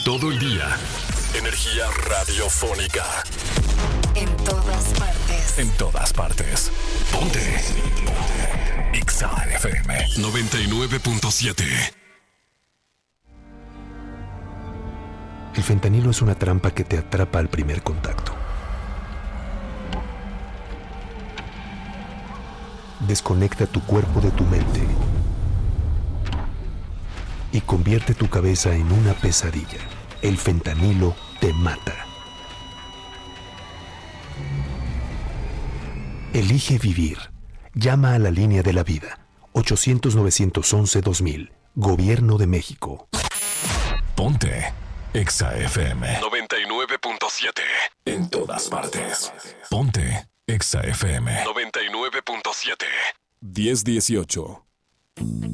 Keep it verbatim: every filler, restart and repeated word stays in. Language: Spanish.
Todo el día. Energía radiofónica. En todas partes. En todas partes. Ponte. Ponte. Exa F M noventa y nueve punto siete. El fentanilo es una trampa que te atrapa al primer contacto. Desconecta tu cuerpo de tu mente y convierte tu cabeza en una pesadilla. El fentanilo te mata. Elige vivir. Llama a la línea de la vida. ochocientos, novecientos once, dos mil. Gobierno de México. Ponte. Exa F M noventa y nueve punto siete. En todas partes. Ponte. Exa F M noventa y nueve punto siete. diez dieciocho.